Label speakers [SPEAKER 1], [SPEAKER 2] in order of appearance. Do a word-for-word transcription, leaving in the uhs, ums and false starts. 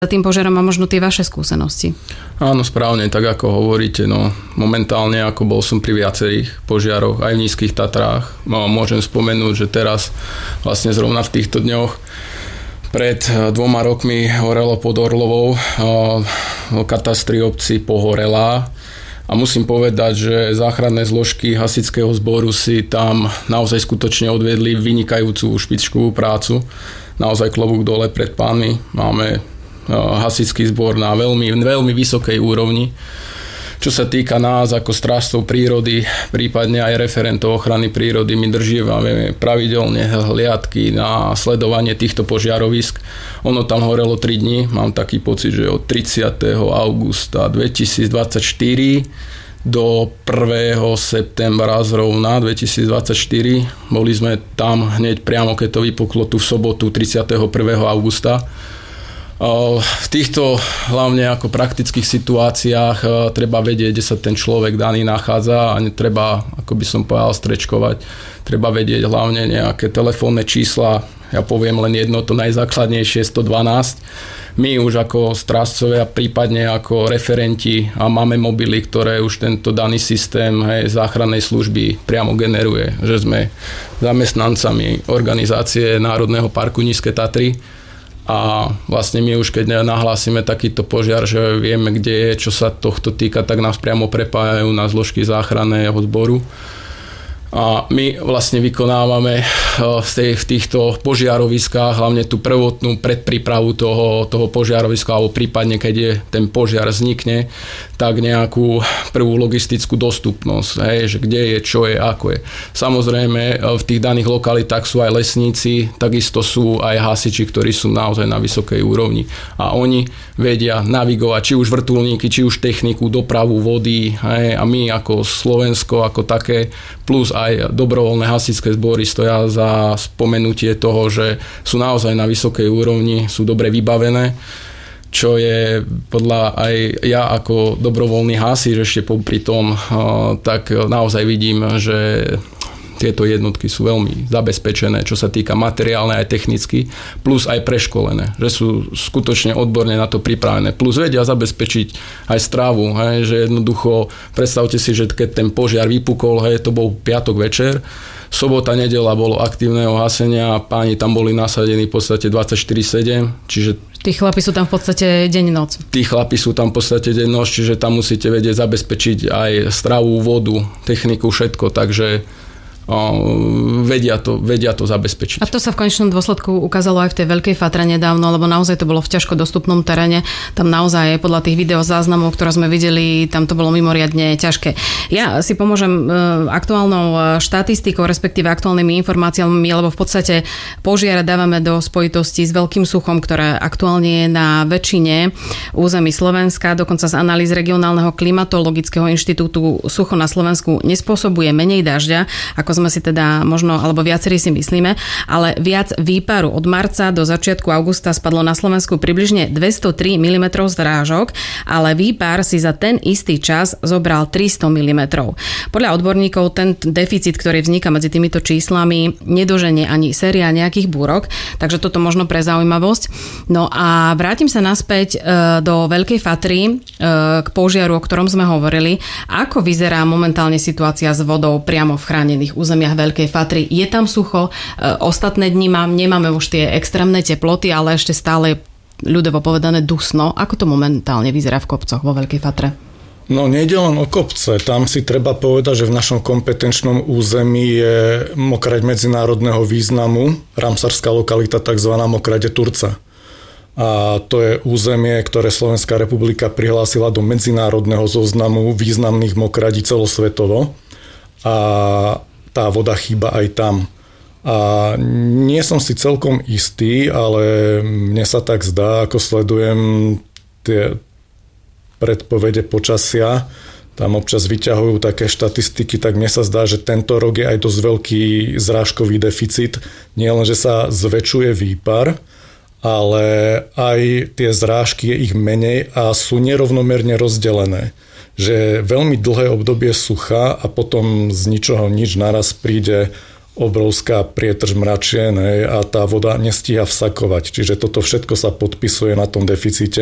[SPEAKER 1] tým požiarom a možno tie vaše skúsenosti.
[SPEAKER 2] Áno, správne, tak ako hovoríte, no momentálne ako bol som pri viacerých požiaroch aj v Nízkych Tatrách. No, môžem spomenúť, že teraz vlastne zrovna v týchto dňoch pred dvoma rokmi horelo pod Orlovou, v katastri obci Pohorelá. A musím povedať, že záchranné zložky hasičského zboru si tam naozaj skutočne odvedli vynikajúcu špičkovú prácu. Naozaj klobúk dole pred pánmi. Máme hasičský zbor na veľmi, veľmi vysokej úrovni. Čo sa týka nás ako strážcov prírody, prípadne aj referentov ochrany prírody, my držíme pravidelne hliadky na sledovanie týchto požiarovisk. Ono tam horelo tri dni, mám taký pocit, že od tridsiateho augusta dvetisícdvadsaťštyri do prvého septembra zrovna dvetisícdvadsaťštyri. Boli sme tam hneď priamo, keď to vypuklo tu v sobotu tridsiateho prvého augusta. V týchto hlavne ako praktických situáciách treba vedieť, kde sa ten človek daný nachádza a netreba, ako by som povedal, strečkovať. Treba vedieť hlavne nejaké telefónne čísla. Ja poviem len jedno, to najzákladnejšie sto dvanásť. My už ako strážcovia, prípadne ako referenti a máme mobily, ktoré už tento daný systém hej, záchrannej služby priamo generuje. Že sme zamestnancami organizácie Národného parku Nízke Tatry. A vlastne my už keď nahlásime takýto požiar, že vieme, kde je, čo sa tohto týka, tak nás priamo prepájajú na zložky záchranného zboru. A my vlastne vykonávame v týchto požiaroviskách hlavne tú prvotnú predprípravu toho, toho požiaroviska, alebo prípadne, keď je ten požiar vznikne, tak nejakú prvú logistickú dostupnosť, hej, že kde je, čo je, ako je. Samozrejme, v tých daných lokalitách sú aj lesníci, takisto sú aj hasiči, ktorí sú naozaj na vysokej úrovni. A oni vedia navigovať, či už vrtuľníky, či už techniku, dopravu vody, hej, a my ako Slovensko, ako také, plus aj dobrovoľné hasičské zbory stoja za spomenutie toho, že sú naozaj na vysokej úrovni, sú dobre vybavené, čo je podľa aj ja ako dobrovoľný hasič ešte popri tom, tak naozaj vidím, že tieto jednotky sú veľmi zabezpečené, čo sa týka materiálne aj technicky, plus aj preškolené, že sú skutočne odborne na to pripravené. Plus vedia zabezpečiť aj stravu, hej, že jednoducho, predstavte si, že keď ten požiar vypukol, hej, to bol piatok večer, sobota, nedeľa bolo aktívneho hasenia, páni tam boli nasadení v podstate dvadsaťštyri sedem, čiže
[SPEAKER 1] tí chlapi sú tam v podstate deň-noc.
[SPEAKER 2] Tí chlapi sú tam v podstate deň-noc, čiže tam musíte vedieť zabezpečiť aj stravu, vodu, techniku, všetko, takže vedia to, vedia to zabezpečiť.
[SPEAKER 1] A to sa v konečnom dôsledku ukázalo aj v tej Veľkej Fatre nedávno, lebo naozaj to bolo v ťažko dostupnom teréne. Tam naozaj podľa tých videozáznamov, ktoré sme videli, tam to bolo mimoriadne ťažké. Ja si pomôžem aktuálnou štatistikou, respektíve aktuálnymi informáciami, lebo v podstate požiare dávame do spojitosti s veľkým suchom, ktoré aktuálne je na väčšine území Slovenska. Dokonca z analýz Regionálneho klimatologického inštitútu sucho na Slovensku nespôsobuje menej dažďa, ako sme si teda možno, alebo viacerí si myslíme, ale viac výparu. Od marca do začiatku augusta spadlo na Slovensku približne dvestotri milimetrov zrážok, ale výpar si za ten istý čas zobral tristo milimetrov. Podľa odborníkov ten deficit, ktorý vzniká medzi týmito číslami, nedoženie ani séria nejakých búrok, takže toto možno pre zaujímavosť. No a vrátim sa naspäť do Veľkej Fatry k požiaru, o ktorom sme hovorili. Ako vyzerá momentálne situácia s vodou priamo v chránených územiach Veľkej Fatry? Je tam sucho? Ostatné dni mám, nemáme už tie extrémne teploty, ale ešte stále ľudovo povedané dusno. Ako to momentálne vyzerá v kopcoch vo Veľkej Fatre?
[SPEAKER 3] No nejde len o kopce. Tam si treba povedať, že v našom kompetenčnom území je mokraď medzinárodného významu, ramsarská lokalita tzv. Mokrade Turca. A to je územie, ktoré Slovenská republika prihlásila do medzinárodného zoznamu významných mokradí celosvetovo. A tá voda chýba aj tam. A nie som si celkom istý, ale mne sa tak zdá, ako sledujem tie predpovede počasia, tam občas vyťahujú také štatistiky, tak mne sa zdá, že tento rok je aj dosť veľký zrážkový deficit. Nie len, že sa zväčšuje výpar, ale aj tie zrážky je ich menej a sú nerovnomerne rozdelené. Že veľmi dlhé obdobie sucha a potom z ničoho nič naraz príde obrovská prietrž mračien, hej, a tá voda nestíha vsakovať. Čiže toto všetko sa podpisuje na tom deficite.